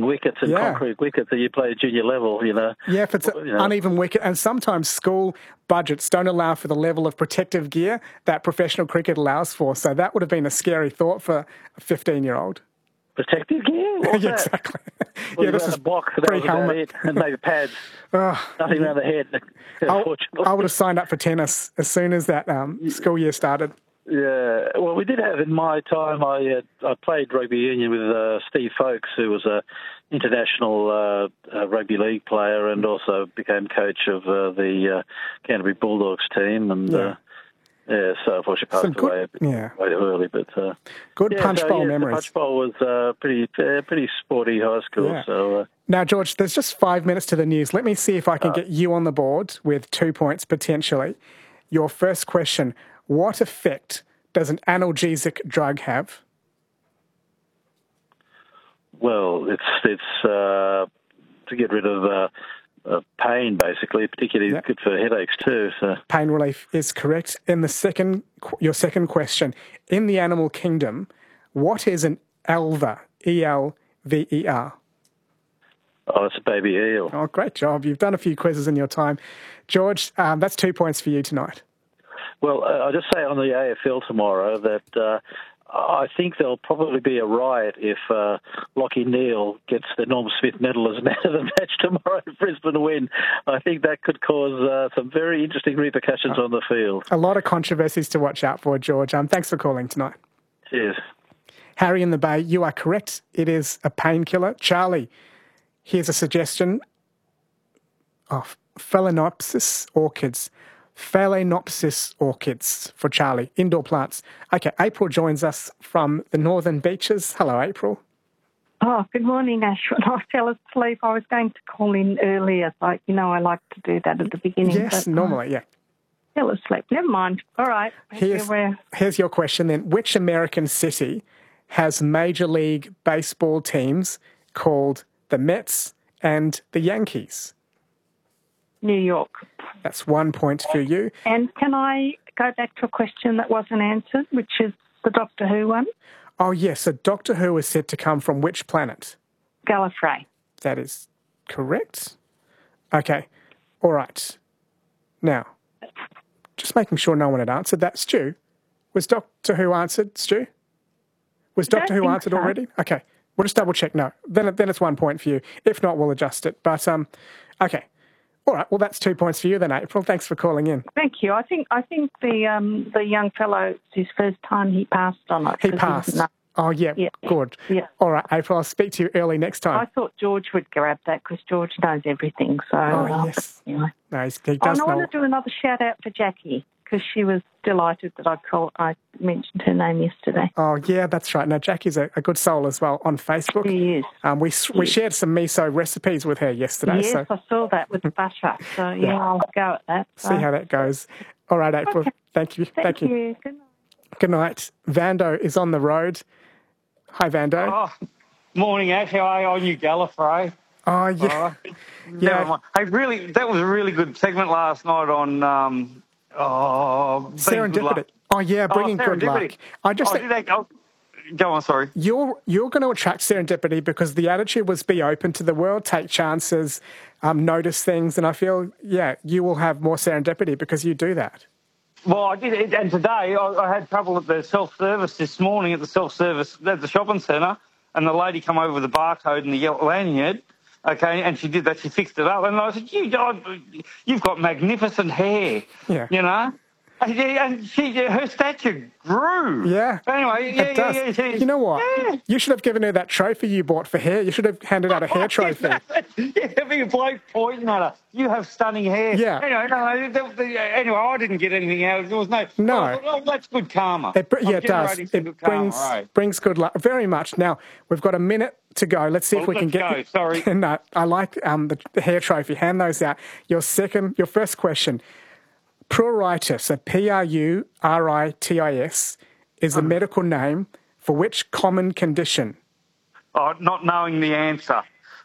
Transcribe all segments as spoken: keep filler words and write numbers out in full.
uneven wickets and Yeah. concrete wickets that you play at junior level, you know. Yeah, if it's an You know. uneven wicket, and sometimes school budgets don't allow for the level of protective gear that professional cricket allows for. So that would have been a scary thought for a fifteen-year-old. Protective gear? What's Yeah, that? exactly. Well, yeah, this around is the box, and that was about pre-helmet. it. And maybe pads. Oh, Nothing around the head, I, unfortunately. I would have signed up for tennis as soon as that um, school year started. Yeah, well, we did have in my time. I uh, I played rugby union with uh, Steve Folkes, who was a international uh, uh, rugby league player, and also became coach of uh, the uh, Canterbury Bulldogs team. And Yeah. uh, yeah, so unfortunately Some passed good- away a bit yeah. way too early. But uh, Good yeah, punch so, bowl yes, memories. The punch bowl was uh, pretty uh, pretty sporty high school. Yeah. So. Uh, Now, George, there's just five minutes to the news. Let me see if I can get you on the board with two points potentially. Your first question, what effect does an analgesic drug have? Well, it's it's uh, to get rid of uh, uh, pain, basically, particularly Yep. good for headaches too. So, Pain relief is correct. In the second, your second question, in the animal kingdom, what is an elver? E L V E R. oh, it's a baby eel. Oh, great job. You've done a few quizzes in your time. George, um, that's two points for you tonight. Well, uh, I'll just say on the A F L tomorrow that uh, I think there'll probably be a riot if uh, Lachie Neale gets the Norm Smith medal as man of the match tomorrow if Brisbane win. I think that could cause uh, some very interesting repercussions on the field. A lot of controversies to watch out for, George. Um, thanks for calling tonight. Cheers. Harry in the Bay, you are correct. It is a painkiller. Charlie, here's a suggestion of Phalaenopsis orchids. Phalaenopsis orchids for Charlie, indoor plants. Okay, April joins us from the Northern Beaches. Hello, April. Oh, good morning, Ash. When I fell asleep, I was going to call in earlier. Like, you know, I like to do that at the beginning. Yes, but normally, yeah. I fell asleep. Never mind. All right. Here's, Here we're- here's your question then. Which American city has Major League Baseball teams called the Mets and the Yankees? New York. That's one point for you. And can I go back to a question that wasn't answered, which is the Doctor Who one? Oh, yes. So Doctor Who is said to come from which planet? Gallifrey. That is correct. Okay. All right. Now, just making sure no one had answered that. Stu, was Doctor Who answered, Stu? Was Don't Doctor Who think answered so. already? Okay. We'll just double check. No. Then, then it's one point for you. If not, we'll adjust it. But, um, okay. All right. Well, that's two points for you then, April. Thanks for calling in. Thank you. I think I think the um, the young fellow, it's his first time he passed on it. He 'cause passed. he's not- Oh, yeah. Yeah. Good. Yeah. All right, April. I'll speak to you early next I time. thought George would grab that because George knows everything. So, Oh, uh, yes. anyway. No, he's, he Oh, does and I know. want to do another shout out for Jackie because she was delighted that I called. I mentioned her name yesterday. Oh, yeah, that's right. Now, Jackie's a, a good soul as well on Facebook. She is. Um, we we shared some miso recipes with her yesterday. Yes, so I saw that with the butter. So yeah, Yeah. I'll go at that. So. see how that goes. All right, April. Okay. Thank you. Thank, you. Good night. Good night. Vando is on the road. Hi, Vando. Oh, morning, Ash. How are you on you, Gallifrey? Oh, yeah. Never yeah. mind. Hey, really, that was a really good segment last night on um, oh, Bring Good Luck. Serendipity. Oh, yeah, bringing oh, good luck. serendipity. I just oh, think did they, oh, go on, sorry. you're you're going to attract serendipity because the attitude was be open to the world, take chances, um, notice things, and I feel, yeah, you will have more serendipity because you do that. Well, I did, and today I, I had trouble at the self-service this morning at the self-service at the shopping centre, and the lady come over with the barcode and the yellow lanyard, okay, and she did that, she fixed it up, and I said, you, I, you've got magnificent hair, Yeah. you know? And, and she, her stature grew. Yeah. Anyway, yeah, It yeah, does. yeah. She, You know what? Yeah. You should have given her that trophy you bought for hair. You should have handed out a hair trophy. Yeah, having a bloke pointing at her. You have stunning hair. Yeah. Anyway, no, the, the, anyway, I didn't get anything out. There was no. No. Oh, oh, that's good karma. It, br- yeah, I'm it does. generating some It good karma, brings right. brings good luck. Very much. Now, we've got a minute to go. Let's see if Well, we can let's get... go. Sorry. no, I like um, the, the hair trophy. Hand those out. Your second, your first question. Pruritus, so P R U R I T I S, is the medical name for which common condition? Oh, not knowing the answer.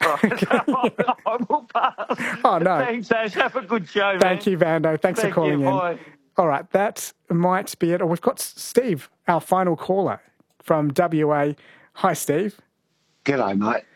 I will pass. Oh, no. Thanks, Ash. Have a good show, man. Thank you, Vando. Thanks Thank for calling you. in. Bye. All right, that might be it. Oh, we've got Steve, our final caller from W A. Hi, Steve. G'day, mate.